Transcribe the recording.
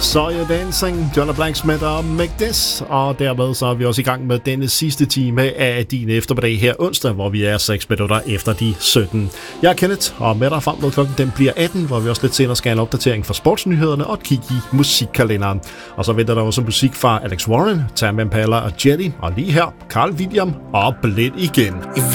So You're Dancing, John Blacksmith og Make This. Og dermed så er vi også i gang med denne sidste time af din eftermiddag her onsdag, hvor vi er 6 minutter efter de 17. Jeg er Kenneth, og med dig frem mod klokken den bliver 18, hvor vi også lidt senere skal have en opdatering fra sportsnyhederne og kigge i musikkalenderen. Og så venter der også musik fra Alex Warren, Tame Impala og Jetty, og lige her Carl William og Blind igen. If